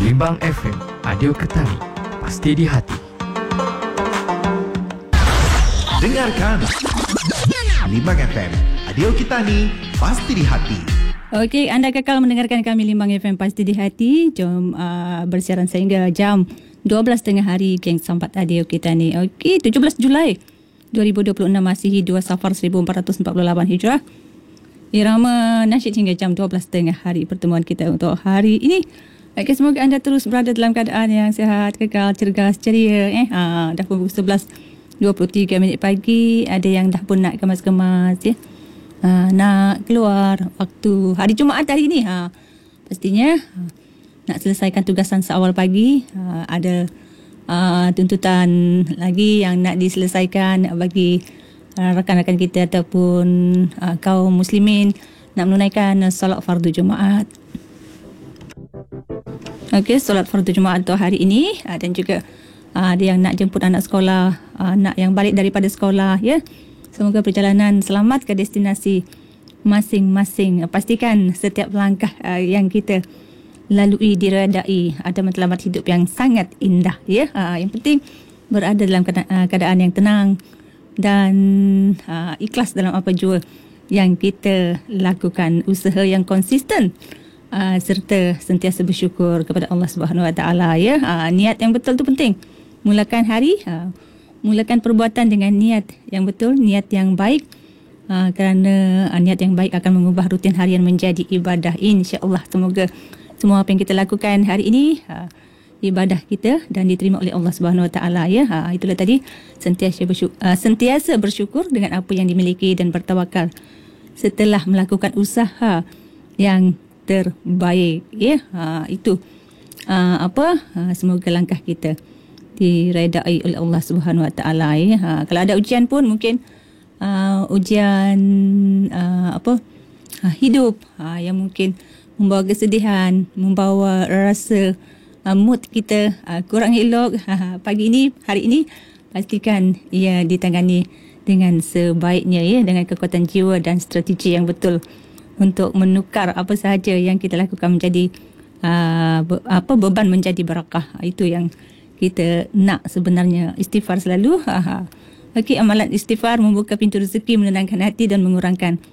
Limbang FM, Audio Ketani, pasti di hati. Dengarkan Limbang FM, Audio Ketani, pasti di hati. Okey, anda kekal mendengarkan kami Limbang FM Pasti di Hati. Jom bersiaran sehingga jam 12 tengah hari, geng Sambat Audio kita ni. Okey, 17 Julai 2026 Masihi, 2 Safar 1448 Hijrah. Irama nasyid hingga jam 12 tengah hari pertemuan kita untuk hari ini. Okey, semoga anda terus berada dalam keadaan yang sihat, kekal, cergas, ceria. Dah pukul 11.23 pagi. Ada yang dah pun nak kemas-kemas ya. Nak keluar waktu hari Jumaat hari ini, pastinya nak selesaikan tugasan seawal pagi. Ada tuntutan lagi yang nak diselesaikan bagi rakan-rakan kita ataupun kaum muslimin nak menunaikan solat fardu Jumaat. Okey, solat fardu Jumaat untuk hari ini, dan juga ada yang nak jemput anak sekolah, anak yang balik daripada sekolah ya. Semoga perjalanan selamat ke destinasi masing-masing. Pastikan setiap langkah yang kita lalui diredai ada matlamat hidup yang sangat indah ya. Yang penting berada dalam keadaan yang tenang dan ikhlas dalam apa jua yang kita lakukan, usaha yang konsisten serta sentiasa bersyukur kepada Allah Subhanahu Wa Taala ya. Niat yang betul tu penting. Mulakan hari, mulakan perbuatan dengan niat yang betul, niat yang baik, kerana niat yang baik akan mengubah rutin harian menjadi ibadah, insya-Allah. Semoga semua apa yang kita lakukan hari ini ibadah kita dan diterima oleh Allah Subhanahu Wa Taala ya. Itulah tadi, sentiasa bersyukur dengan apa yang dimiliki dan bertawakal setelah melakukan usaha yang terbaik ya. Itu semoga langkah kita diredai oleh Allah Subhanahu Wa Taala ya. Kalau ada ujian pun mungkin ujian hidup yang mungkin membawa kesedihan, membawa rasa mood kita kurang elok pagi ini, hari ini, pastikan ia ditangani dengan sebaiknya ya, dengan kekuatan jiwa dan strategi yang betul untuk menukar apa sahaja yang kita lakukan menjadi beban menjadi barakah. Itu yang kita nak sebenarnya. Istighfar selalu. Okey, amalan istighfar membuka pintu rezeki, menenangkan hati dan mengurangkan